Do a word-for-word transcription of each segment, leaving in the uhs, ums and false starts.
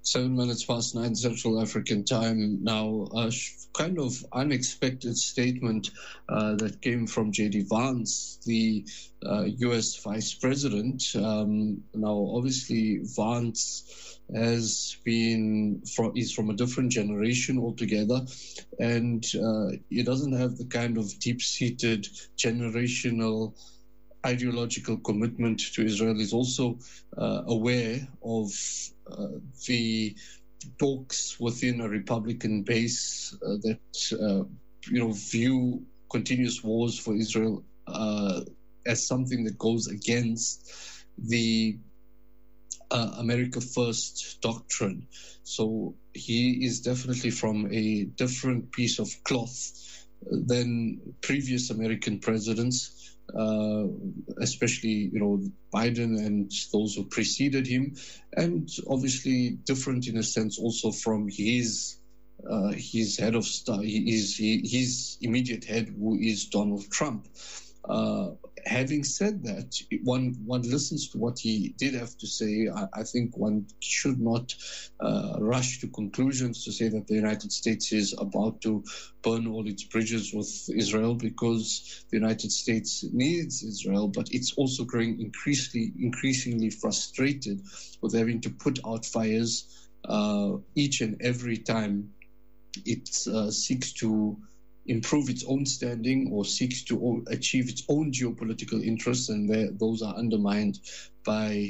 Seven minutes past nine Central African time now. A kind of unexpected statement uh, that came from J D Vance, the uh, U S Vice President. Um, now, obviously, Vance has been from, is from a different generation altogether, and uh, he doesn't have the kind of deep-seated generational ideological commitment to Israel. Is also uh, aware of uh, the talks within a Republican base uh, that uh, you know view continuous wars for Israel uh, as something that goes against the uh, America First doctrine. So he is definitely from a different piece of cloth than previous American presidents. Uh, especially, you know, Biden and those who preceded him, and obviously different in a sense also from his uh, his head of state, his, his immediate head, who is Donald Trump. Uh, having said that, one one listens to what he did have to say. I, I think one should not uh, rush to conclusions to say that the United States is about to burn all its bridges with Israel, because the United States needs Israel, but it's also growing increasingly increasingly frustrated with having to put out fires uh, each and every time it uh, seeks to improve its own standing or seeks to achieve its own geopolitical interests, and those are undermined by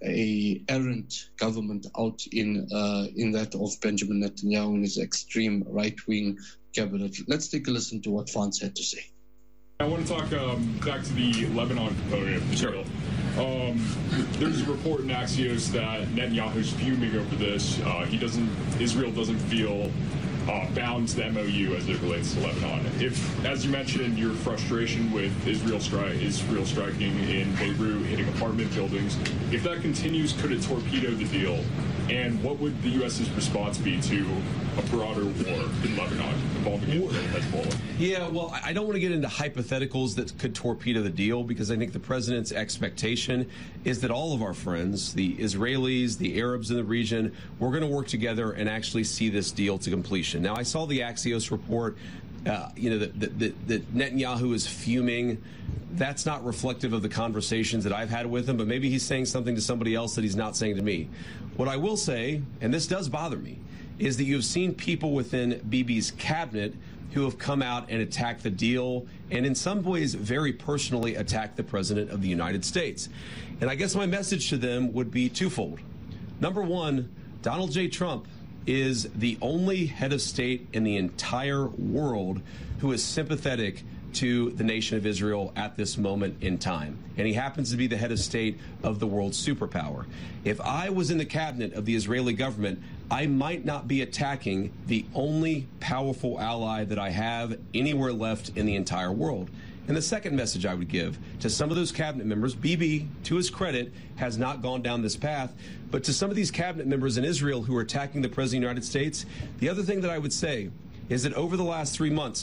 a errant government out in uh, in that of Benjamin Netanyahu and his extreme right-wing cabinet. Let's take a listen to what Vance had to say. I want to talk um, back to the Lebanon component of Israel. Um, there's a report in Axios that Netanyahu's fuming over this. Uh, he doesn't. Israel doesn't feel Uh, bound to the M O U as it relates to Lebanon. If, as you mentioned, your frustration with Israel, stri- Israel striking in Beirut, hitting apartment buildings, if that continues, could it torpedo the deal? And what would the U S's response be to a broader war in Lebanon involving Israel and Hezbollah? Yeah, well, I don't want to get into hypotheticals that could torpedo the deal, because I think the president's expectation is that all of our friends, the Israelis, the Arabs in the region, we're going to work together and actually see this deal to completion. Now, I saw the Axios report, uh, you know, that, that, that Netanyahu is fuming. That's not reflective of the conversations that I've had with him, but maybe he's saying something to somebody else that he's not saying to me. What I will say, and this does bother me, is that you've seen people within Bibi's cabinet who have come out and attacked the deal, and in some ways very personally attacked the President of the United States. And I guess my message to them would be twofold. Number one, Donald J. Trump is the only head of state in the entire world who is sympathetic to the nation of Israel at this moment in time. And he happens to be the head of state of the world's superpower. If I was in the cabinet of the Israeli government, I might not be attacking the only powerful ally that I have anywhere left in the entire world. And the second message I would give to some of those cabinet members, Bibi, to his credit, has not gone down this path, but to some of these cabinet members in Israel who are attacking the President of the United States, the other thing that I would say is that over the last three months,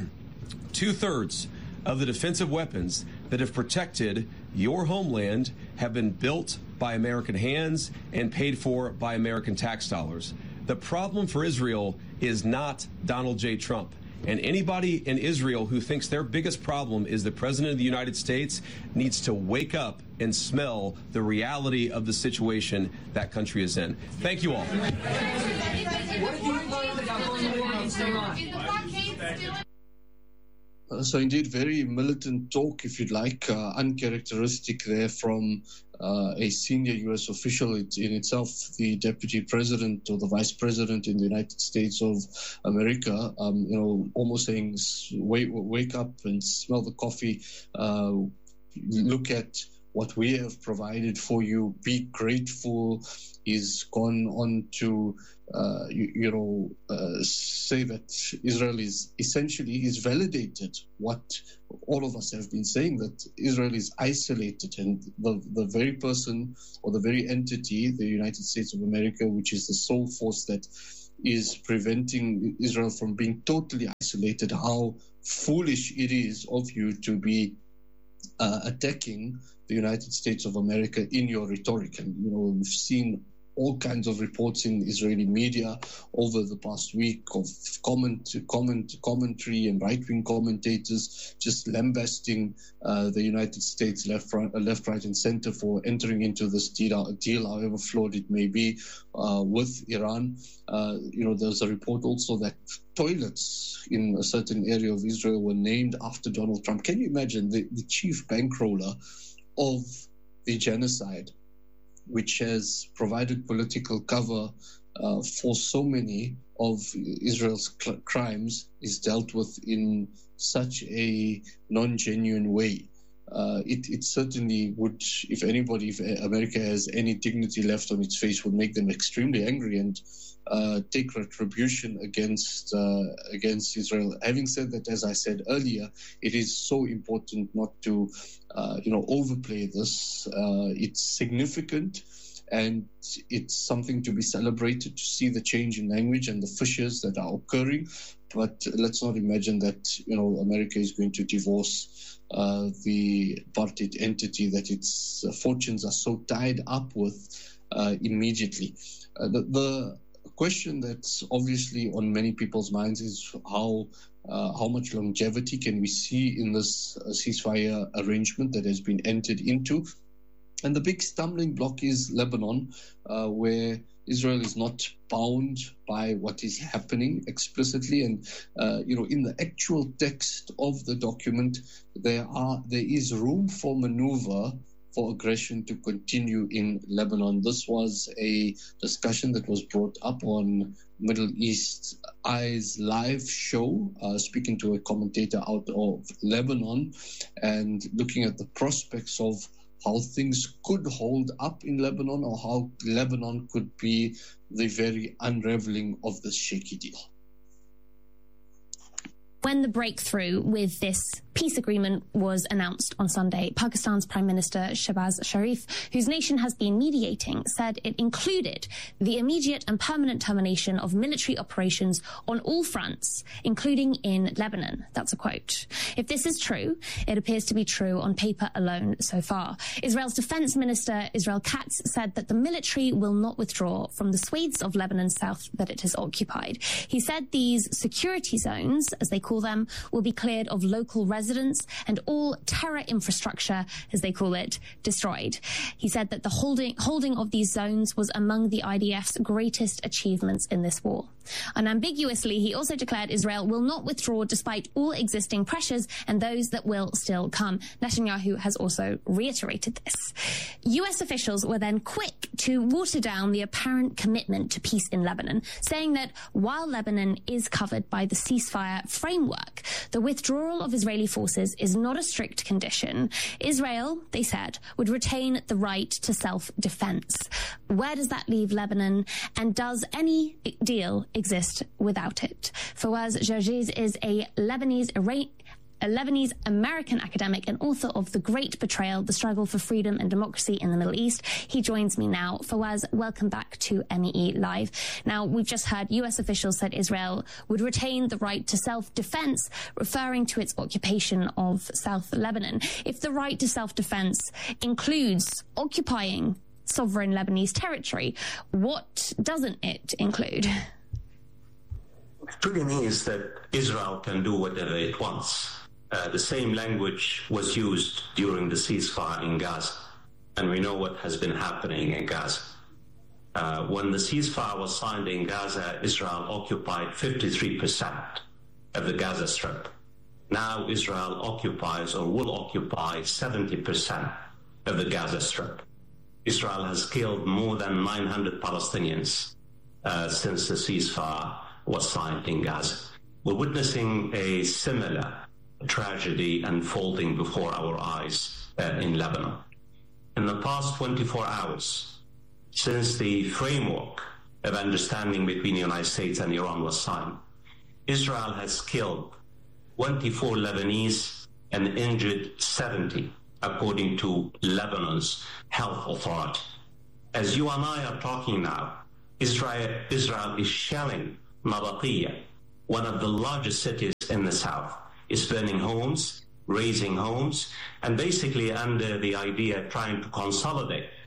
two-thirds of the defensive weapons that have protected your homeland have been built by American hands and paid for by American tax dollars. The problem for Israel is not Donald J. Trump. And anybody in Israel who thinks their biggest problem is the President of the United States needs to wake up and smell the reality of the situation that country is in. Thank you all. Uh, so indeed, very militant talk, if you'd like, uh, uncharacteristic there from uh, a senior U S official it, in itself, the deputy president or the vice president in the United States of America, um, you know, almost saying, wake, wake up and smell the coffee, uh, look at what we have provided for you, be grateful. He's gone on to, uh, you, you know, uh, say that Israel is essentially, is validated what all of us have been saying, that Israel is isolated, and the, the very person or the very entity, the United States of America, which is the sole force that is preventing Israel from being totally isolated, how foolish it is of you to be uh, attacking the United States of America in your rhetoric. And, you know, we've seen all kinds of reports in Israeli media over the past week of comment, comment, commentary and right-wing commentators just lambasting uh, the United States left, right, left, right, and center for entering into this deal, deal however flawed it may be, uh, with Iran. Uh, you know, there's a report also that toilets in a certain area of Israel were named after Donald Trump. Can you imagine the, the chief bankroller of the genocide, which has provided political cover uh, for so many of Israel's cl- crimes, is dealt with in such a non-genuine way? Uh, it, it certainly would, if anybody, if America has any dignity left on its face, would make them extremely angry and uh, take retribution against uh, against Israel. Having said that, as I said earlier, it is so important not to, uh, you know, overplay this. Uh, it's significant, and it's something to be celebrated, to see the change in language and the fissures that are occurring. But let's not imagine that, you know, America is going to divorce uh, the apartheid entity that its uh, fortunes are so tied up with uh, immediately. Uh, the, the question that's obviously on many people's minds is how uh, how much longevity can we see in this uh, ceasefire arrangement that has been entered into. And the big stumbling block is Lebanon, uh, where Israel is not bound by what is happening explicitly. And, uh, you know, in the actual text of the document, there are there is room for maneuver for aggression to continue in Lebanon. This was a discussion that was brought up on Middle East Eyes live show, uh, speaking to a commentator out of Lebanon and looking at the prospects of how things could hold up in Lebanon, or how Lebanon could be the very unraveling of this shaky deal. When the breakthrough with this peace agreement was announced on Sunday, Pakistan's Prime Minister Shehbaz Sharif, whose nation has been mediating, said it included the immediate and permanent termination of military operations on all fronts, including in Lebanon. That's a quote. If this is true, it appears to be true on paper alone so far. Israel's Defense Minister Israel Katz said that the military will not withdraw from the swathes of Lebanon south that it has occupied. He said these security zones, as they call them, will be cleared of local residents and all terror infrastructure, as they call it, destroyed. He said that the holding, holding of these zones was among the I D F's greatest achievements in this war. Unambiguously, he also declared Israel will not withdraw despite all existing pressures and those that will still come. Netanyahu has also reiterated this. U S officials were then quick to water down the apparent commitment to peace in Lebanon, saying that while Lebanon is covered by the ceasefire framework, the withdrawal of Israeli forces is not a strict condition. Israel, they said, would retain the right to self-defense. Where does that leave Lebanon? And does any deal exist without it? Fawaz Gerges is a Lebanese Iranian a Lebanese American academic and author of The Great Betrayal, The Struggle for Freedom and Democracy in the Middle East. He joins me now. Fawaz, welcome back to M E E Live. Now, we've just heard U S officials said Israel would retain the right to self-defense, referring to its occupation of South Lebanon. If the right to self-defense includes occupying sovereign Lebanese territory, what doesn't it include? It really means that Israel can do whatever it wants. Uh, the same language was used during the ceasefire in Gaza, and we know what has been happening in Gaza. Uh, when the ceasefire was signed in Gaza, Israel occupied fifty-three percent of the Gaza Strip. Now Israel occupies or will occupy seventy percent of the Gaza Strip. Israel has killed more than nine hundred Palestinians uh, since the ceasefire was signed in Gaza. We're witnessing a similar tragedy unfolding before our eyes uh, in Lebanon. In the past twenty-four hours, since the framework of understanding between the United States and Iran was signed, Israel has killed twenty-four Lebanese and injured seventy, according to Lebanon's health authority. As you and I are talking now, Israel, Israel is shelling Nabateeh, one of the largest cities in the south, is burning homes, razing homes, and basically under the idea of trying to consolidate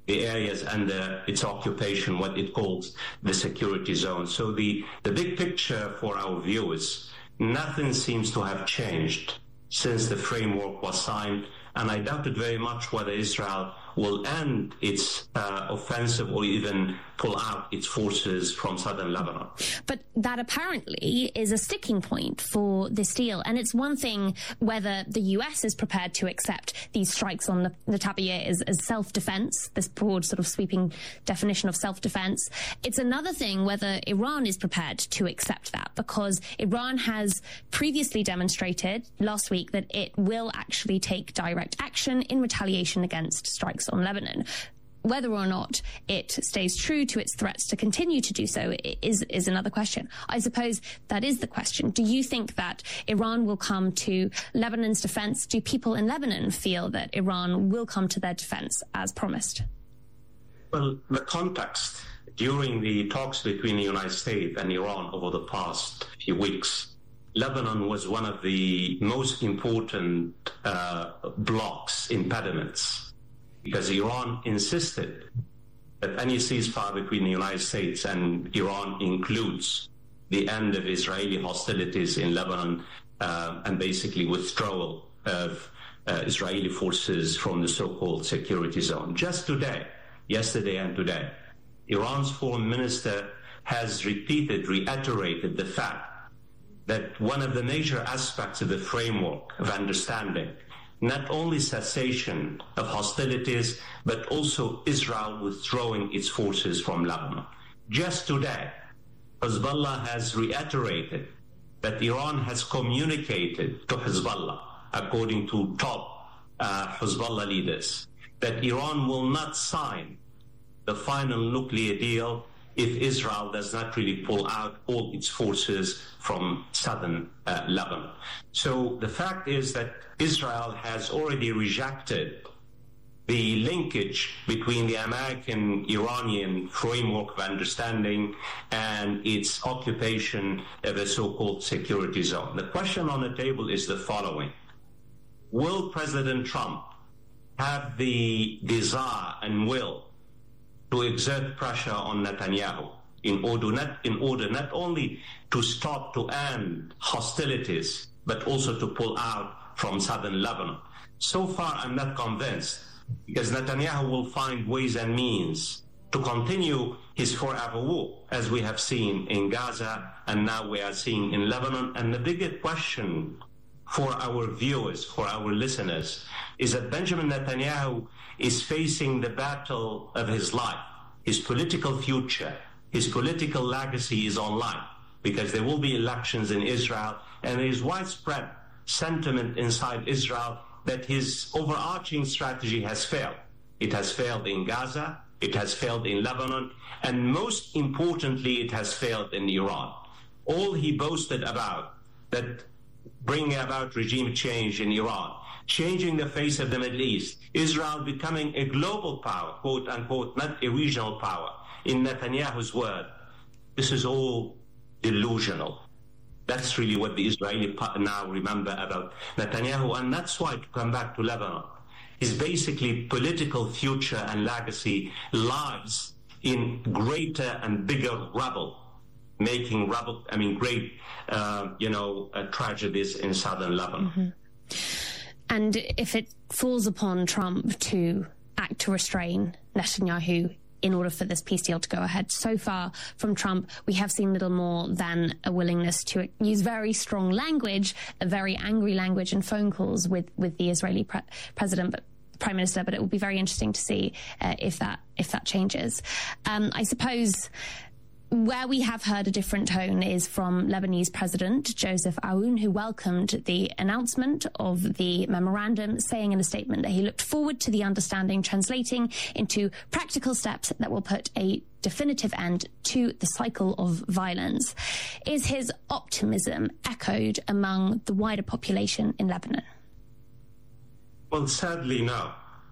the areas under its occupation, what it calls the security zone. So the, the big picture for our viewers, nothing seems to have changed since the framework was signed, and I doubted very much whether Israel will end its uh, offensive or even pull out its forces from southern Lebanon. But that apparently is a sticking point for this deal. And it's one thing whether the U S is prepared to accept these strikes on the, the Tabieh as, as self-defense, this broad sort of sweeping definition of self-defense. It's another thing whether Iran is prepared to accept that, because Iran has previously demonstrated last week that it will actually take direct action in retaliation against strikes on Lebanon. Whether or not it stays true to its threats to continue to do so is, is another question. I suppose that is the question. Do you think that Iran will come to Lebanon's defense? Do people in Lebanon feel that Iran will come to their defense as promised? Well, the context during the talks between the United States and Iran over the past few weeks, Lebanon was one of the most important uh, blocks, impediments, because Iran insisted that any ceasefire between the United States and Iran includes the end of Israeli hostilities in Lebanon uh, and basically withdrawal of uh, Israeli forces from the so-called security zone. Just today, yesterday and today, Iran's foreign minister has repeated, reiterated the fact that one of the major aspects of the framework of understanding, not only cessation of hostilities, but also Israel withdrawing its forces from Lebanon. Just today, Hezbollah has reiterated that Iran has communicated to Hezbollah, according to top uh, Hezbollah leaders, that Iran will not sign the final nuclear deal if Israel does not really pull out all its forces from southern uh, Lebanon. So the fact is that Israel has already rejected the linkage between the American-Iranian framework of understanding and its occupation of a so-called security zone. The question on the table is the following. Will President Trump have the desire and will to exert pressure on Netanyahu in order not, in order not only to stop, to end hostilities, but also to pull out from southern Lebanon? So far, I'm not convinced, because Netanyahu will find ways and means to continue his forever war, as we have seen in Gaza, and now we are seeing in Lebanon. And the bigger question for our viewers, for our listeners, is that Benjamin Netanyahu is facing the battle of his life. His political future, his political legacy is online, because there will be elections in Israel, and there is widespread sentiment inside Israel that his overarching strategy has failed. It has failed in Gaza, it has failed in Lebanon, and most importantly, it has failed in Iran. All he boasted about, that bringing about regime change in Iran, changing the face of the Middle East, Israel becoming a global power, quote unquote, not a regional power, in Netanyahu's word, this is all delusional. That's really what the Israeli now remember about Netanyahu, and that's why, to come back to Lebanon, his basically political future and legacy lies in greater and bigger rubble, making rubble, I mean, great, uh, you know, uh, tragedies in southern Lebanon. Mm-hmm. And if it falls upon Trump to act to restrain Netanyahu in order for this peace deal to go ahead, so far from Trump, we have seen little more than a willingness to use very strong language, a very angry language in phone calls with, with the Israeli pre- president, but Prime Minister, but it will be very interesting to see uh, if that if that changes. Um, I suppose where we have heard a different tone is from Lebanese President Joseph Aoun, who welcomed the announcement of the memorandum, saying in a statement that he looked forward to the understanding translating into practical steps that will put a definitive end to the cycle of violence. Is his optimism echoed among the wider population in Lebanon? Well, sadly, no.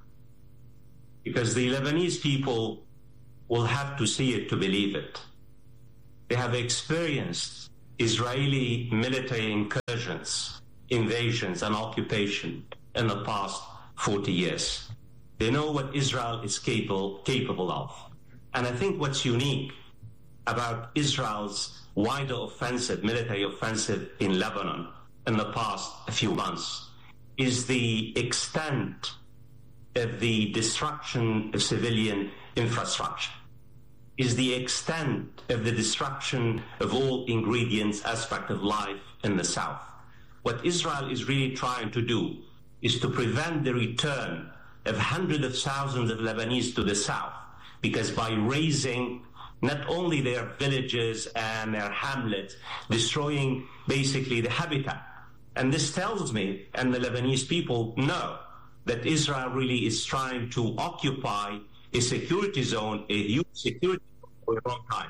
Because the Lebanese people will have to see it to believe it. They have experienced Israeli military incursions, invasions, and occupation in the past forty years. They know what Israel is capable, capable of. And I think what's unique about Israel's wider offensive, military offensive in Lebanon in the past few months is the extent of the destruction of civilian infrastructure, is the extent of the destruction of all ingredients, aspect of life in the south. What Israel is really trying to do is to prevent the return of hundreds of thousands of Lebanese to the south, because by raising not only their villages and their hamlets, destroying basically the habitat. And this tells me, and the Lebanese people know, that Israel really is trying to occupy a security zone, a huge security zone for a long time.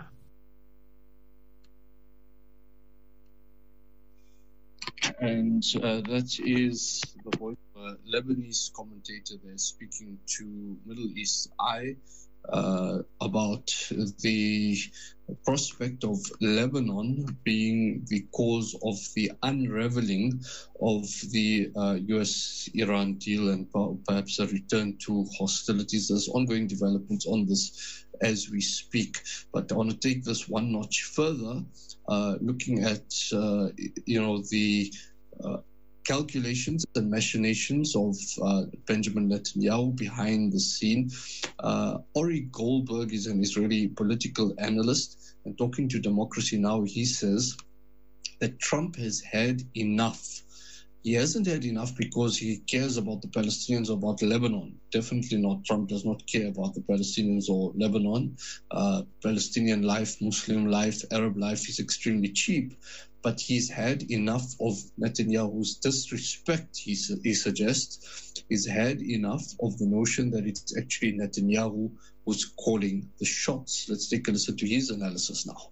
And uh, that is the voice of a Lebanese commentator there speaking to Middle East Eye uh, about the prospect of Lebanon being the cause of the unraveling of the uh, U S Iran deal and perhaps a return to hostilities. There's ongoing developments on this as we speak. But I want to take this one notch further, uh, looking at, uh, you know, the uh, calculations and machinations of uh, Benjamin Netanyahu behind the scene. Uh, Ori Goldberg is an Israeli political analyst, and talking to Democracy Now!, he says that Trump has had enough. He hasn't had enough because he cares about the Palestinians, about Lebanon. Definitely not. Trump does not care about the Palestinians or Lebanon. Uh, Palestinian life, Muslim life, Arab life is extremely cheap. But he's had enough of Netanyahu's disrespect, he, su- he suggests. He's had enough of the notion that it's actually Netanyahu who's calling the shots. Let's take a listen to his analysis now.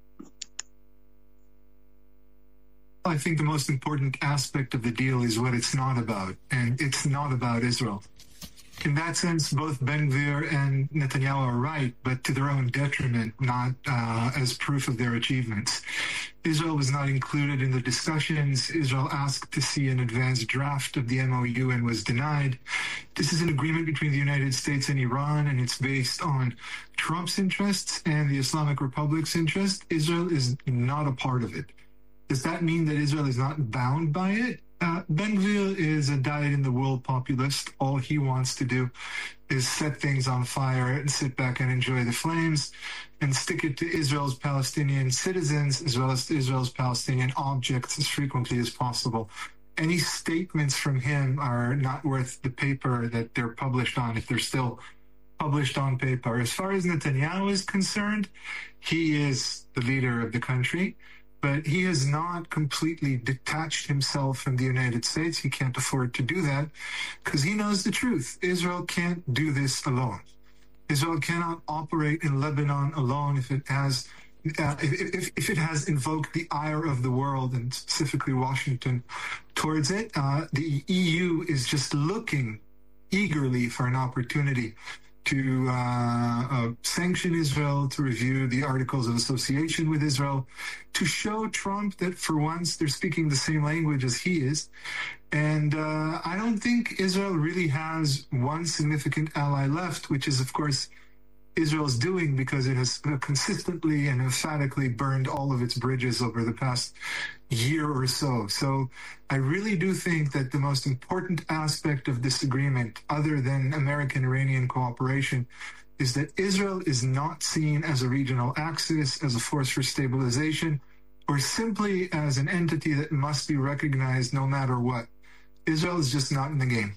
I think the most important aspect of the deal is what it's not about, and it's not about Israel. In that sense, both Ben-Gvir and Netanyahu are right, but to their own detriment, not uh, as proof of their achievements. Israel was not included in the discussions. Israel asked to see an advanced draft of the M O U and was denied. This is an agreement between the United States and Iran, and it's based on Trump's interests and the Islamic Republic's interest. Israel is not a part of it. Does that mean that Israel is not bound by it? Uh, Ben-Gvir is a dyed-in-the-wool populist. All he wants to do is set things on fire and sit back and enjoy the flames and stick it to Israel's Palestinian citizens as well as to Israel's Palestinian objects as frequently as possible. Any statements from him are not worth the paper that they're published on, if they're still published on paper. As far as Netanyahu is concerned, he is the leader of the country. But he has not completely detached himself from the United States. He can't afford to do that because he knows the truth. Israel can't do this alone. Israel cannot operate in Lebanon alone if it has uh, if, if it has invoked the ire of the world, and specifically Washington, towards it. Uh, the E U is just looking eagerly for an opportunity to uh, uh, sanction Israel, to review the Articles of Association with Israel, to show Trump that for once they're speaking the same language as he is. And uh, I don't think Israel really has one significant ally left, which is, of course, Israel's doing because it has consistently and emphatically burned all of its bridges over the past year or so. So I really do think that the most important aspect of this agreement, other than American-Iranian cooperation, is that Israel is not seen as a regional axis, as a force for stabilization, or simply as an entity that must be recognized no matter what. Israel is just not in the game.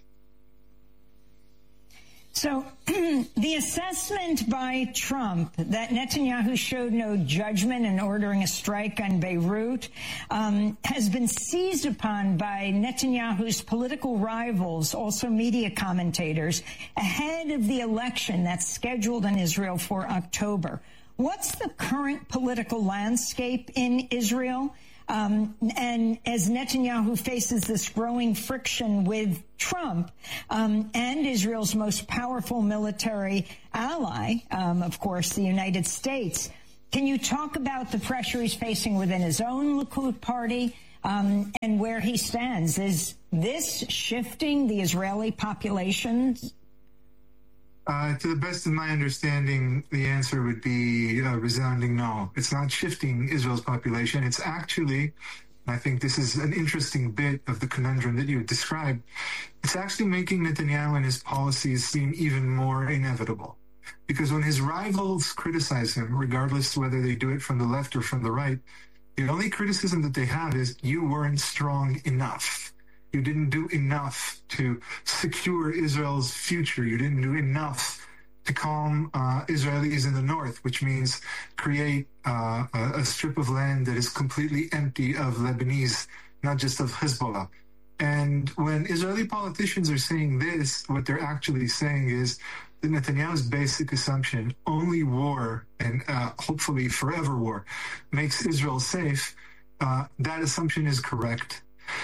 So the assessment by Trump that Netanyahu showed no judgment in ordering a strike on Beirut um, has been seized upon by Netanyahu's political rivals, also media commentators, ahead of the election that's scheduled in Israel for October. What's the current political landscape in Israel? Um, and as Netanyahu faces this growing friction with Trump um, and Israel's most powerful military ally, um, of course, the United States, can you talk about the pressure he's facing within his own Likud party um, and where he stands? Is this shifting the Israeli population's Uh, to the best of my understanding, the answer would be a resounding no. It's not shifting Israel's population. It's actually, I think this is an interesting bit of the conundrum that you described, it's actually making Netanyahu and his policies seem even more inevitable. Because when his rivals criticize him, regardless whether they do it from the left or from the right, the only criticism that they have is you weren't strong enough. You didn't do enough to secure Israel's future. You didn't do enough to calm uh, Israelis in the north, which means create uh, a, a strip of land that is completely empty of Lebanese, not just of Hezbollah. And when Israeli politicians are saying this, what they're actually saying is that Netanyahu's basic assumption, only war and uh, hopefully forever war, makes Israel safe. Uh, that assumption is correct.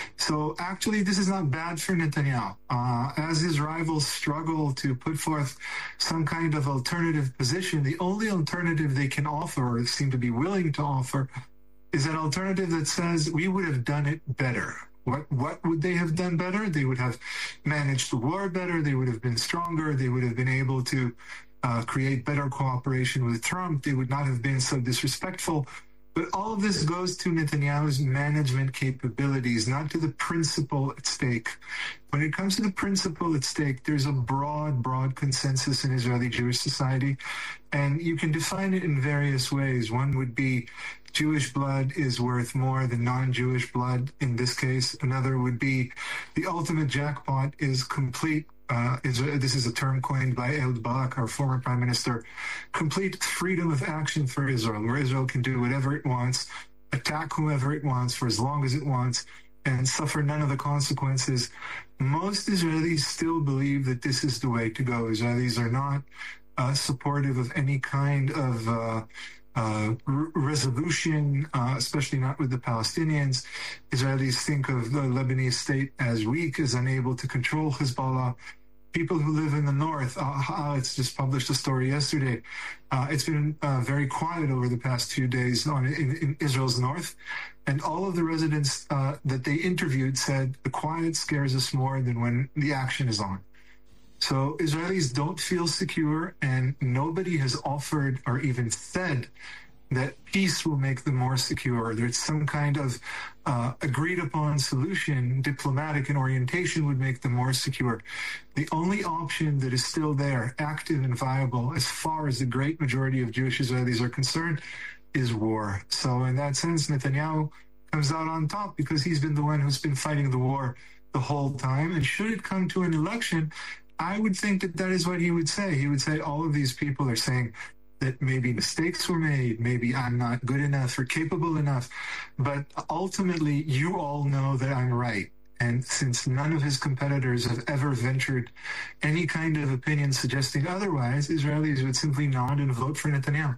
So actually, this is not bad for Netanyahu. Uh, as his rivals struggle to put forth some kind of alternative position, the only alternative they can offer, or seem to be willing to offer, is an alternative that says, we would have done it better. What, what would they have done better? They would have managed the war better. They would have been stronger. They would have been able to uh, create better cooperation with Trump. They would not have been so disrespectful. But all of this goes to Netanyahu's management capabilities, not to the principle at stake. When it comes to the principle at stake, there's a broad, broad consensus in Israeli Jewish society, and you can define it in various ways. One would be Jewish blood is worth more than non-Jewish blood in this case. Another would be the ultimate jackpot is complete. Uh, is, this is a term coined by Ehud Barak, our former prime minister, complete freedom of action for Israel, where Israel can do whatever it wants, attack whoever it wants for as long as it wants, and suffer none of the consequences. Most Israelis still believe that this is the way to go. Israelis are not uh, supportive of any kind of uh, Uh, r- resolution, uh, especially not with the Palestinians. Israelis think of the Lebanese state as weak, as unable to control Hezbollah. People who live in the north, uh, it's just published a story yesterday. Uh, it's been uh, very quiet over the past few days on, in, in Israel's north, and all of the residents uh, that they interviewed said the quiet scares us more than when the action is on. So Israelis don't feel secure, and nobody has offered or even said that peace will make them more secure. There's some kind of uh, agreed upon solution, diplomatic in orientation, would make them more secure. The only option that is still there, active and viable, as far as the great majority of Jewish Israelis are concerned, is war. So in that sense, Netanyahu comes out on top because he's been the one who's been fighting the war the whole time. And should it come to an election, I would think that that is what he would say. He would say all of these people are saying that maybe mistakes were made, maybe I'm not good enough or capable enough, but ultimately you all know that I'm right. And since none of his competitors have ever ventured any kind of opinion suggesting otherwise, Israelis would simply nod and vote for Netanyahu.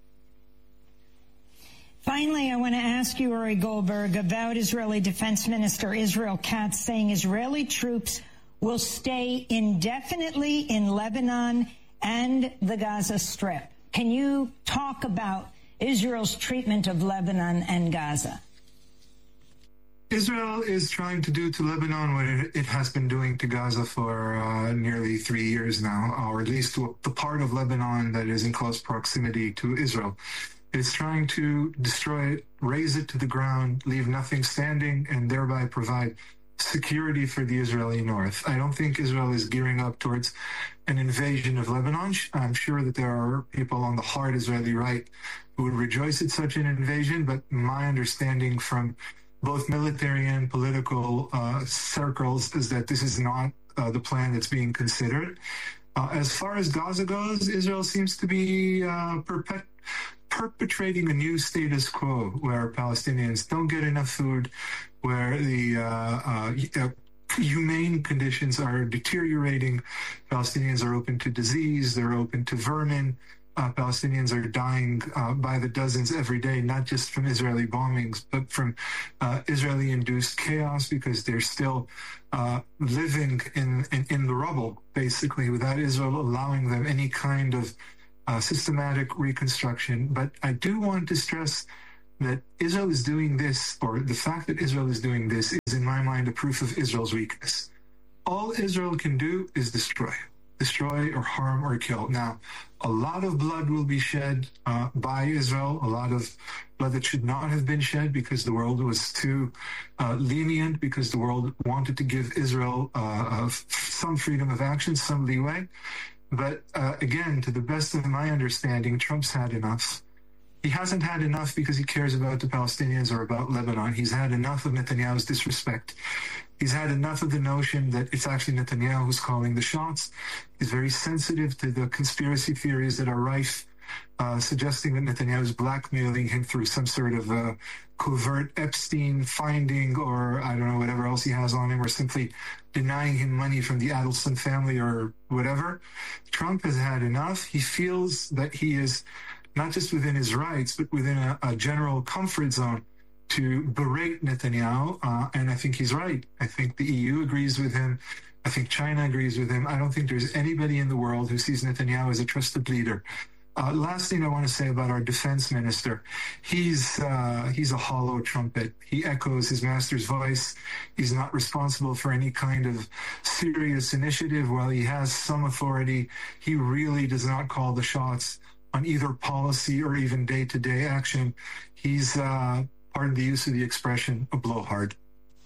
Finally, I want to ask you, Uri Goldberg, about Israeli Defense Minister Israel Katz saying Israeli troops will stay indefinitely in Lebanon and the Gaza Strip. Can you talk about Israel's treatment of Lebanon and Gaza? Israel is trying to do to Lebanon what it has been doing to Gaza for uh, nearly three years now, or at least to the part of Lebanon that is in close proximity to Israel. It's trying to destroy it, raze it to the ground, leave nothing standing, and thereby provide security for the Israeli north. I don't think Israel is gearing up towards an invasion of Lebanon. I'm sure that there are people on the hard Israeli right who would rejoice at such an invasion, but my understanding from both military and political uh, circles is that this is not uh, the plan that's being considered. Uh, as far as Gaza goes, Israel seems to be uh, perpet- perpetrating a new status quo where Palestinians don't get enough food, where the uh, uh, humane conditions are deteriorating. Palestinians are open to disease. They're open to vermin. Uh, Palestinians are dying uh, by the dozens every day, not just from Israeli bombings, but from uh, Israeli-induced chaos because they're still uh, living in, in, in the rubble, basically, without Israel allowing them any kind of uh, systematic reconstruction. But I do want to stress that Israel is doing this, or the fact that Israel is doing this is, in my mind, a proof of Israel's weakness. All Israel can do is destroy. destroy or harm or kill. Now, a lot of blood will be shed uh, by Israel, a lot of blood that should not have been shed because the world was too uh, lenient, because the world wanted to give Israel uh, some freedom of action, some leeway. But uh, again, to the best of my understanding, Trump's had enough. He hasn't had enough because he cares about the Palestinians or about Lebanon. He's had enough of Netanyahu's disrespect. He's had enough of the notion that it's actually Netanyahu who's calling the shots. He's very sensitive to the conspiracy theories that are rife, uh, suggesting that Netanyahu is blackmailing him through some sort of uh, covert Epstein finding, or I don't know, whatever else he has on him, or simply denying him money from the Adelson family or whatever. Trump has had enough. He feels that he is not just within his rights, but within a, a general comfort zone to berate Netanyahu, uh, and I think he's right. I think the E U agrees with him. I think China agrees with him. I don't think there's anybody in the world who sees Netanyahu as a trusted leader. Uh, last thing I want to say about our defense minister, he's uh, he's a hollow trumpet. He echoes his master's voice. He's not responsible for any kind of serious initiative. While he has some authority, he really does not call the shots on either policy or even day-to-day action. He's, uh, pardon the use of the expression, a blowhard.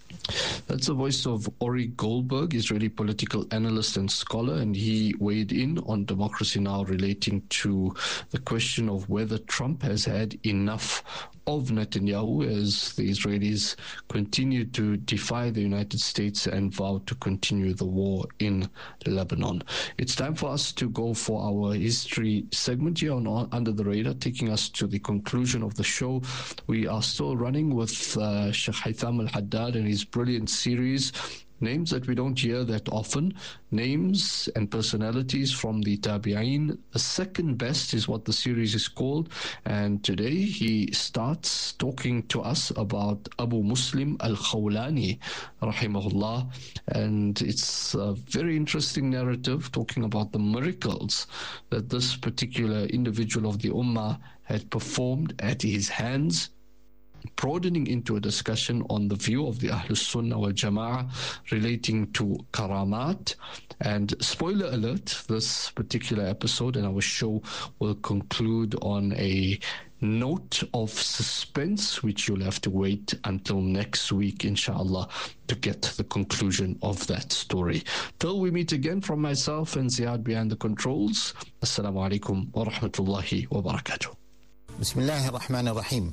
That's the voice of Ori Goldberg, Israeli political analyst and scholar, and he weighed in on Democracy Now! Relating to the question of whether Trump has had enough of Netanyahu as the Israelis continue to defy the United States and vow to continue the war in Lebanon. It's time for us to go for our history segment here on Under the Radar, taking us to the conclusion of the show. We are still running with uh, Sheikh Haytham Al-Haddad and his brilliant series, names that we don't hear that often, names and personalities from the Tabi'een. The second best is what the series is called, and today he starts talking to us about Abu Muslim Al-Khawlani, rahimahullah, and it's a very interesting narrative talking about the miracles that this particular individual of the Ummah had performed at his hands, broadening into a discussion on the view of the Ahlus Sunnah wal Jama'ah relating to karamat. And spoiler alert, this particular episode and our show will conclude on a note of suspense, which you'll have to wait until next week, inshallah, to get the conclusion of that story. Till we meet again, from myself and Ziad behind the controls, Assalamu alaikum wa rahmatullahi wa barakatuh. Bismillahir Rahmanir Rahim.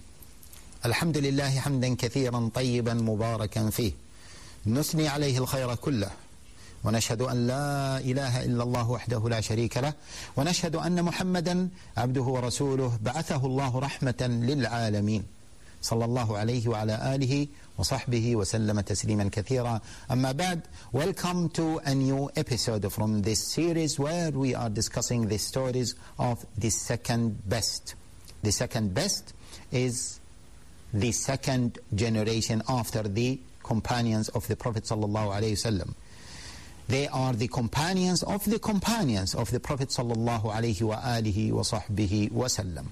الحمد لله حمدا كثيرا طيبا مباركا فيه نثني عليه الخير كله ونشهد أن لا إله إلا الله وحده لا شريك له ونشهد أن محمدا عبده ورسوله بعثه الله رحمة للعالمين صلى الله عليه وعلى آله وصحبه وسلم تسليما كثيرا. أما بعد, welcome to a new episode from this series where we are discussing the stories of the second best. The second best is the second generation after the companions of the Prophet sallallahu alaihi wasallam. They are the companions of the companions of the Prophet sallallahu alaihi wa alihi wa sahbihi wasallam.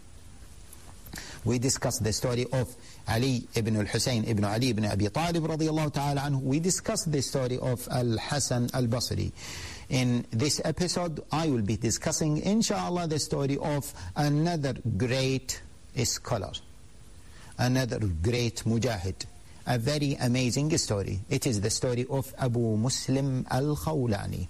We discussed the story of Ali ibn al-Husayn ibn Ali ibn Abi Talib radiyallahu ta'ala anhu. We discussed the story of Al-Hasan al-Basri. In this episode, I will be discussing, inshallah, the story of another great scholar, another great mujahid, a very amazing story. It is the story of Abu Muslim Al-Khawlani.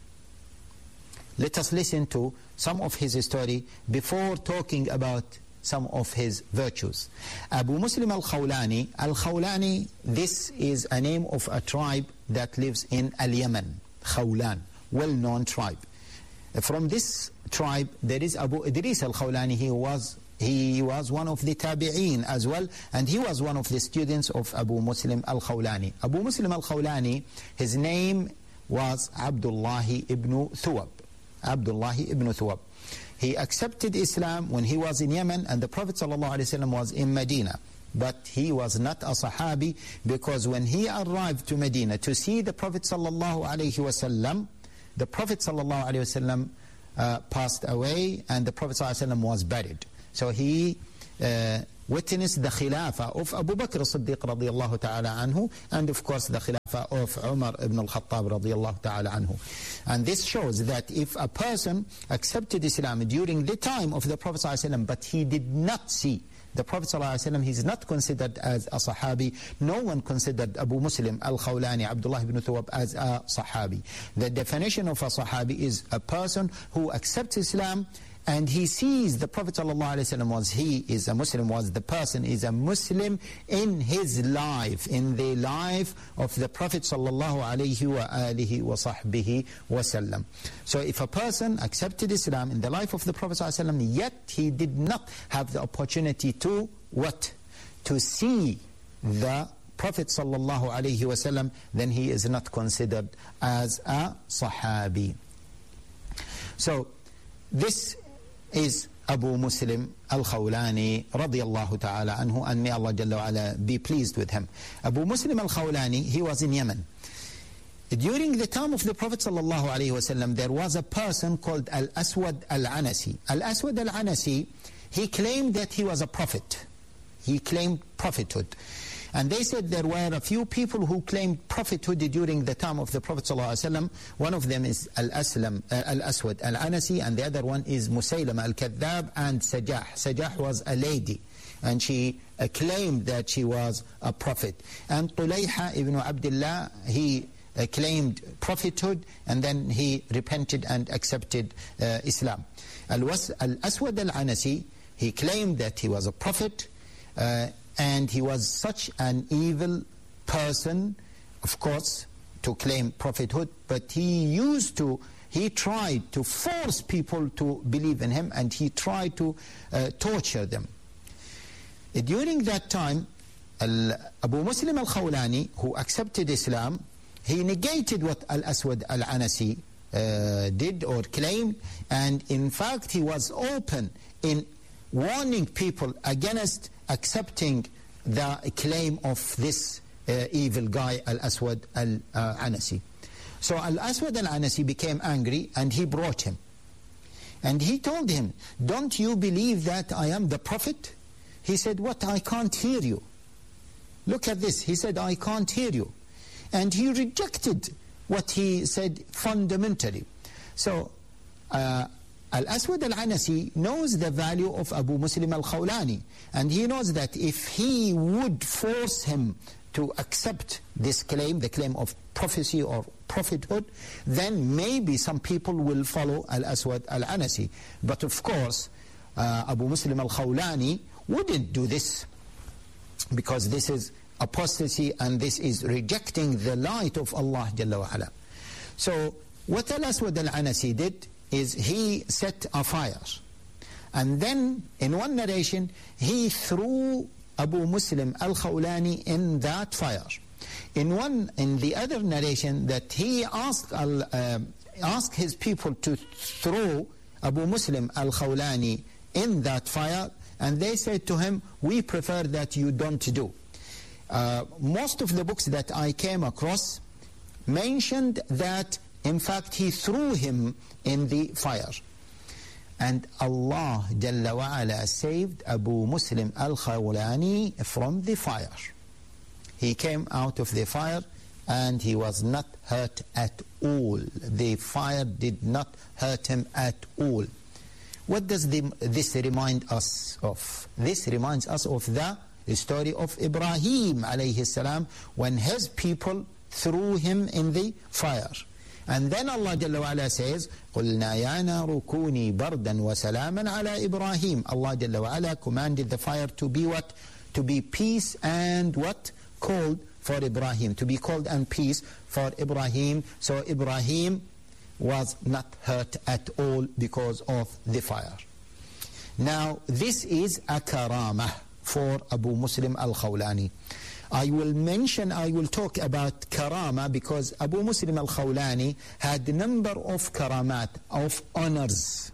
Let us listen to some of his story before talking about some of his virtues. Abu Muslim Al-Khawlani, Al-Khawlani, this is a name of a tribe that lives in Al-Yemen, Khawlan, well-known tribe. From this tribe, there is Abu Idris Al-Khawlani. He was He was one of the Tabi'een as well, and he was one of the students of Abu Muslim Al-Khawlani. Abu Muslim Al-Khawlani, his name was Abdullah ibn Thuwab. Abdullah ibn Thuwab. He accepted Islam when he was in Yemen, and the Prophet ﷺ was in Medina. But he was not a Sahabi, because when he arrived to Medina to see the Prophet ﷺ, the Prophet ﷺ uh, passed away, and the Prophet ﷺ was buried. So he uh, witnessed the Khilafah of Abu Bakr as-Siddiq radiallahu ta'ala anhu, and of course the Khilafah of Umar ibn al-Khattab radiallahu ta'ala anhu. And this shows that if a person accepted Islam during the time of the Prophet ﷺ, but he did not see the Prophet ﷺ, he is not considered as a Sahabi. No one considered Abu Muslim al-Khawlani, Abdullah ibn Thawab, as a Sahabi. The definition of a Sahabi is a person who accepts Islam and he sees the Prophet ﷺ was, he is a Muslim, was the person is a Muslim in his life, in the life of the Prophet ﷺ. So if a person accepted Islam in the life of the Prophet ﷺ, yet he did not have the opportunity to what? To see the Prophet ﷺ, then he is not considered as a Sahabi. So this is Abu Muslim al-Khawlani radiyallahu ta'ala anhu, and may Allah Jalla wa ala be pleased with him. Abu Muslim al-Khawlani, he was in Yemen. During the time of the Prophet sallallahu alaihi wasallam, there was a person called Al-Aswad al-Anasi. Al-Aswad al-Anasi, he claimed that he was a prophet. He claimed prophethood. And they said there were a few people who claimed prophethood during the time of the Prophet ﷺ. One of them is Al-Aslam, uh, Al-Aswad Al-Anasi, and the other one is Musaylama Al-Kadhab and Sajah. Sajah was a lady, and she uh, claimed that she was a prophet. And Tulayha ibn Abdullah, he uh, claimed prophethood, and then he repented and accepted uh, Islam. Al-Aswad Al-Anasi, he claimed that he was a prophet, uh, and he was such an evil person, of course, to claim prophethood, but he used to, he tried to force people to believe in him, and he tried to uh, torture them. During that time, Al Abu Muslim al-Khawlani, who accepted Islam, he negated what Al-Aswad al-Anasi uh, did or claimed, and in fact he was open in warning people against accepting the claim of this uh, evil guy, Al-Aswad al-Anasi. So Al-Aswad al-Anasi became angry, and he brought him. And he told him, don't you believe that I am the prophet? He said, what? I can't hear you. Look at this. He said, I can't hear you. And he rejected what he said fundamentally. So uh, Al-Aswad al-Anasi knows the value of Abu Muslim al-Khawlani, and he knows that if he would force him to accept this claim, the claim of prophecy or prophethood, then maybe some people will follow Al-Aswad al-Anasi. But of course, uh, Abu Muslim al-Khawlani wouldn't do this, because this is apostasy and this is rejecting the light of Allah Jalla wa ala. So what Al-Aswad al-Anasi did is he set a fire, and then in one narration he threw Abu Muslim al-Khawlani in that fire. In one, in the other narration, that he asked al, uh, asked his people to throw Abu Muslim al-Khawlani in that fire, and they said to him, we prefer that you don't do. Uh, most of the books that I came across mentioned that in fact he threw him in the fire. And Allah Jalla wa ala saved Abu Muslim al-Khawlani from the fire. He came out of the fire and he was not hurt at all. The fire did not hurt him at all. What does the, this remind us of? This reminds us of the story of Ibrahim alayhi salam, when his people threw him in the fire. And then Allah Jalla wa ala says, قُلْنَا يَا نَارُ كُونِي بَرْدًا وَسَلَامًا عَلَى إِبْرَاهِيمَ. Allah Jalla wa ala commanded the fire to be what? To be peace and what? Cold for Ibrahim. To be cold and peace for Ibrahim. So Ibrahim was not hurt at all because of the fire. Now this is a karamah for Abu Muslim al-Khawlani. I will mention, I will talk about karama because Abu Muslim al-Khawlani had a number of karamat, of honors,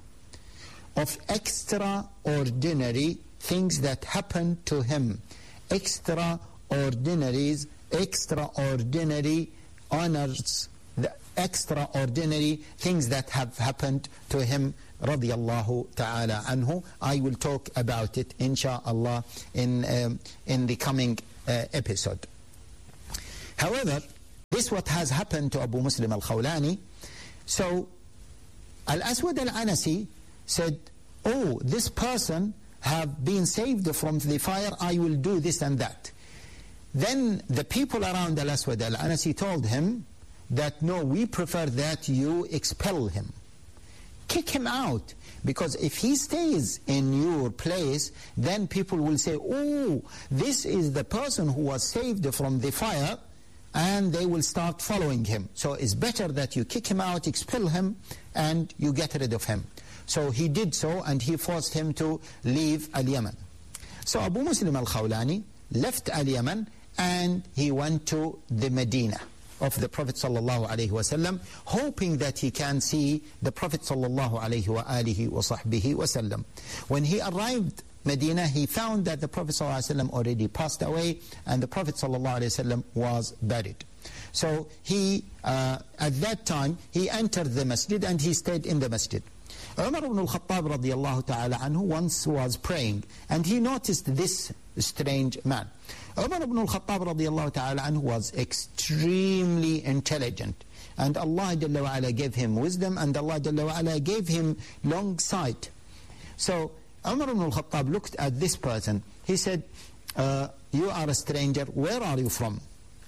of extraordinary things that happened to him. Extraordinaries, extraordinary honors, the extraordinary things that have happened to him, radiyallahu ta'ala anhu. I will talk about it, insha'Allah, in, um, in the coming uh, episode. However, this what has happened to Abu Muslim al-Khawlani. So, Al-Aswad al-Anasi said, oh, this person have been saved from the fire, I will do this and that. Then the people around Al-Aswad al-Anasi told him that, no, we prefer that you expel him. Kick him out. Because if he stays in your place, then people will say, oh, this is the person who was saved from the fire, and they will start following him. So it's better that you kick him out, expel him, and you get rid of him. So he did so, and he forced him to leave Al-Yaman. So Abu Muslim al-Khawlani left Al-Yaman, and he went to the Medina of the Prophet sallallahu alaihi wasallam, hoping that he can see the Prophet sallallahu alaihi wa alihi wa sahbihi wasallam. When he arrived Medina, he found that the Prophet sallallahu alaihi wasallam already passed away, and the Prophet sallallahu alaihi wasallam was buried. So he, uh, at that time, he entered the masjid and he stayed in the masjid. Umar ibn al-Khattab radiyallahu ta'ala anhu once was praying, and he noticed this strange man. Umar ibn al-Khattab radiyallahu ta'ala anhu was extremely intelligent, and Allah Jalla wa Ala gave him wisdom, and Allah Jalla wa Ala gave him long sight. So Umar ibn al-Khattab looked at this person. He said, uh, you are a stranger, where are you from?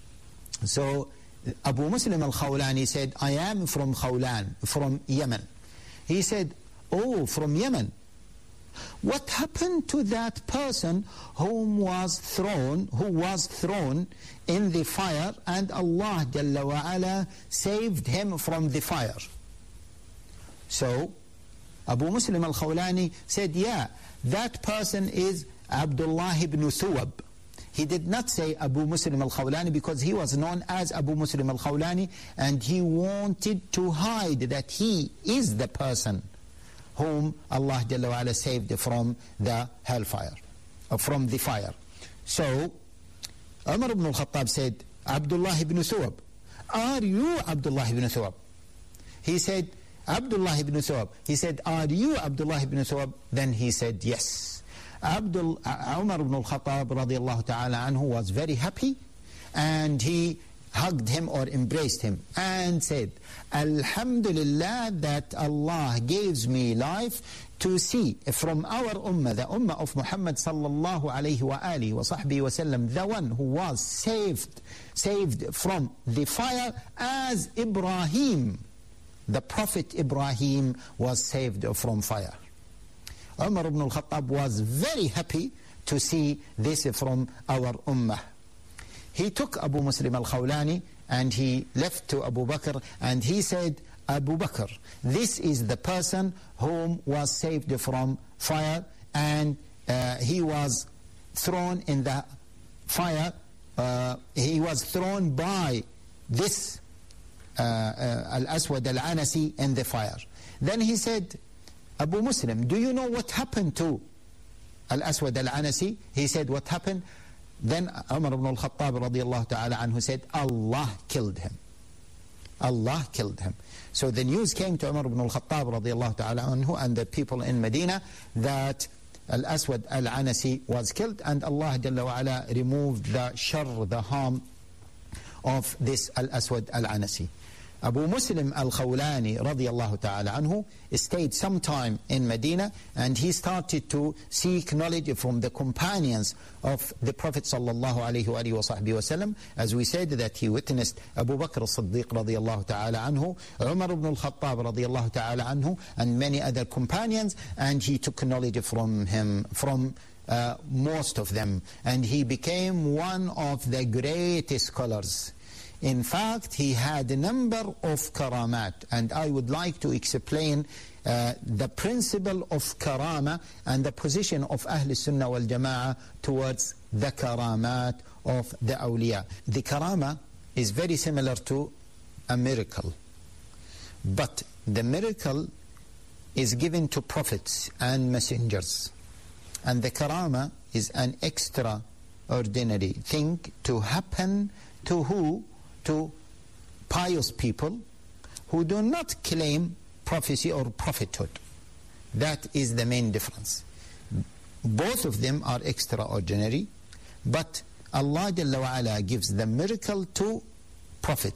So Abu Muslim al-Khawlani said, I am from Khawlan, from Yemen. He said, oh, from Yemen. What happened to that person whom was thrown, who was thrown in the fire, and Allah Jalla wa Ala saved him from the fire? So Abu Muslim al-Khawlani said, yeah, that person is Abdullah ibn Thuwab. He did not say Abu Muslim al-Khawlani because he was known as Abu Muslim al-Khawlani, and he wanted to hide that he is the person whom Allah Jalla wa Ala saved from the hellfire, or from the fire. So Umar ibn al-Khattab said, Abdullah ibn Thuwab, are you Abdullah ibn Thuwab? He said, Abdullah ibn Thuwab. He said, are you Abdullah ibn Thuwab? Then he said, yes. Abdul, uh, Umar ibn al-Khattab radiallahu ta'ala anhu was very happy, and he hugged him or embraced him and said, Alhamdulillah that Allah gives me life to see from our ummah, the ummah of Muhammad sallallahu alayhi wa alihi wa sahbihi wa sallam, the one who was saved, saved from the fire as Ibrahim, the Prophet Ibrahim was saved from fire. Umar ibn al-Khattab was very happy to see this from our ummah. He took Abu Muslim al-Khawlani and he left to Abu Bakr, and he said, Abu Bakr, this is the person whom was saved from fire, and uh, he was thrown in the fire, uh, he was thrown by this uh, uh, Al-Aswad al-Anasi in the fire. Then he said, Abu Muslim, do you know what happened to Al-Aswad al-Anasi? He said, what happened? Then Umar ibn al-Khattab radiyallahu ta'ala anhu said, Allah killed him. Allah killed him. So the news came to Umar ibn al-Khattab radiyallahu ta'ala anhu and the people in Medina that Al-Aswad al-Anasi was killed, and Allah Jalla wa Ala removed the shar, the harm of this Al-Aswad al-Anasi. Abu Muslim al-Khawlani radiyallahu ta'ala anhu stayed some time in Medina, and he started to seek knowledge from the companions of the Prophet sallallahu alayhi wa alihi wa sahbihi wa sallam. As we said, that he witnessed Abu Bakr as-Siddiq radiyallahu ta'ala anhu, Umar ibn al-Khattab radiyallahu ta'ala anhu, and many other companions, and he took knowledge from him, from uh, most of them, and he became one of the greatest scholars. In fact, he had a number of karamat, and I would like to explain uh, the principle of karama and the position of Ahl Sunnah wal Jama'ah towards the karamat of the awliya. The karama is very similar to a miracle, but the miracle is given to prophets and messengers, and the karama is an extraordinary thing to happen to who? To pious people who do not claim prophecy or prophethood. That is the main difference. Both of them are extraordinary, but Allah Jalla wa Ala gives the miracle to prophet.